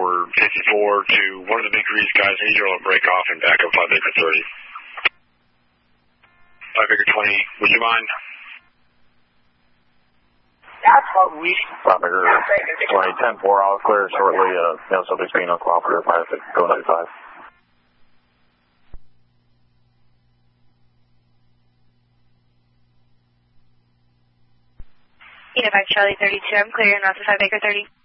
54 to one of the bakeries, guys. I need you all to break off and back up 5 acre 30. 5 acre 20, would you mind? That's what we... 5 acre 20, 10-4, I'll clear shortly. Subject's being uncooperative. I have to go 95. Unified Charlie 32, I'm clearing off the 5 acre 30.